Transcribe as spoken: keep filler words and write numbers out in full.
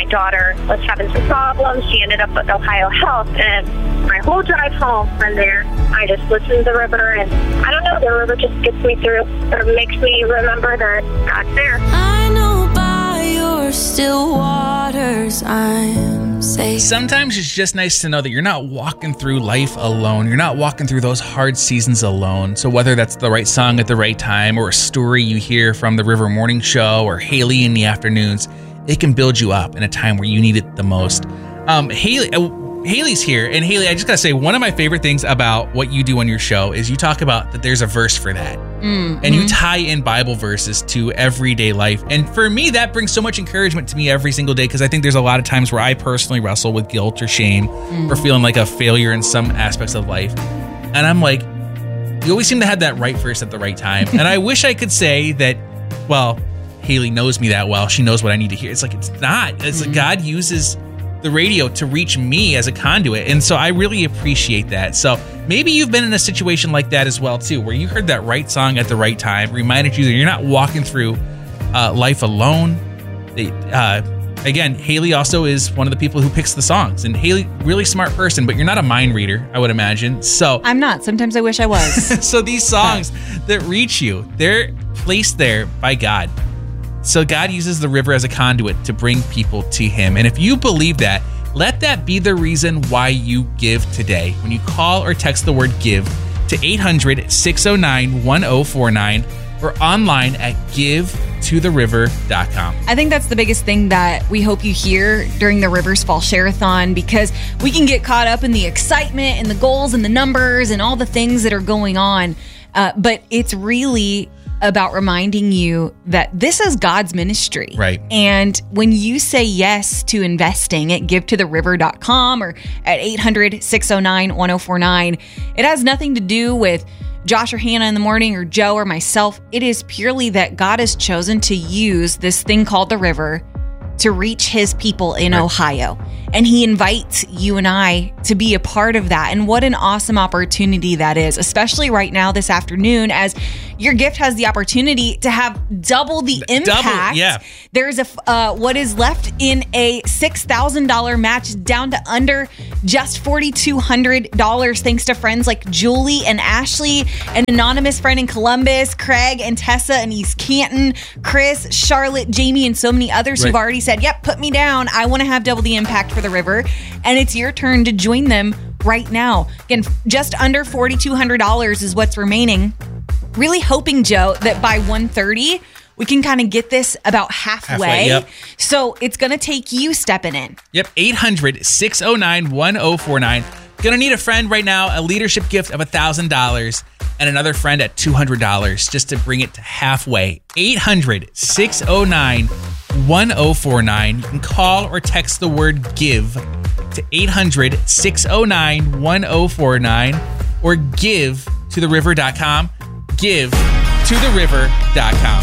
my daughter was having some problems. She ended up with Ohio Health, and my whole drive home from there, I just listened to the river, and I don't know, the river just gets me through, or makes me remember that God's there. I know by your still waters I'm safe. Sometimes it's just nice to know that you're not walking through life alone. You're not walking through those hard seasons alone. So whether that's the right song at the right time or a story you hear from the River Morning Show or Haley in the afternoons, it can build you up in a time where you need it the most. Um, Haley, uh, Haley's here, and Haley, I just gotta say, one of my favorite things about what you do on your show is you talk about that there's a verse for that. Mm-hmm. And you tie in Bible verses to everyday life. And for me, that brings so much encouragement to me every single day, because I think there's a lot of times where I personally wrestle with guilt or shame mm-hmm. or feeling like a failure in some aspects of life. And I'm like, you always seem to have that right verse at the right time. And I wish I could say that, well, Haley knows me that well. She knows what I need to hear. It's like, it's not. It's mm-hmm. like God uses the radio to reach me as a conduit. And so I really appreciate that. So maybe you've been in a situation like that as well too, where you heard that right song at the right time, reminded you that you're not walking through uh, life alone. They, uh, again, Haley also is one of the people who picks the songs, and Haley, really smart person, but you're not a mind reader, I would imagine. So I'm not. Sometimes I wish I was. So these songs that reach you, they're placed there by God. So God uses the river as a conduit to bring people to him. And if you believe that, let that be the reason why you give today. When you call or text the word give to eight hundred, six oh nine, one oh four nine or online at give to the river dot com. I think that's the biggest thing that we hope you hear during the Rivers Fall Share-a-thon, because we can get caught up in the excitement and the goals and the numbers and all the things that are going on. Uh, but it's really about reminding you that this is God's ministry. Right. And when you say yes to investing at give to the river dot com or at eight hundred, six oh nine, one oh four nine, it has nothing to do with Josh or Hannah in the morning or Joe or myself. It is purely that God has chosen to use this thing called the river to reach his people in right. Ohio. And he invites you and I to be a part of that. And what an awesome opportunity that is, especially right now this afternoon, as your gift has the opportunity to have double the impact. Double, yeah. There's a uh, what is left in a six thousand dollars match down to under just four thousand two hundred dollars, thanks to friends like Julie and Ashley, an anonymous friend in Columbus, Craig and Tessa in East Canton, Chris, Charlotte, Jamie, and so many others right. who've already said, yep, put me down. I want to have double the impact for the river. And it's your turn to join them right now. Again, just under four thousand two hundred dollars is what's remaining. Really hoping, Joe, that by one thirty, we can kind of get this about halfway. halfway yep. So it's going to take you stepping in. Yep, eight hundred, six oh nine, one oh four nine. Going to need a friend right now, a leadership gift of one thousand dollars, and another friend at two hundred dollars just to bring it to halfway. eight hundred, six oh nine, one oh four nine. You can call or text the word give to eight hundred, six oh nine, one oh four nine or give to the river dot com. give to the river dot com.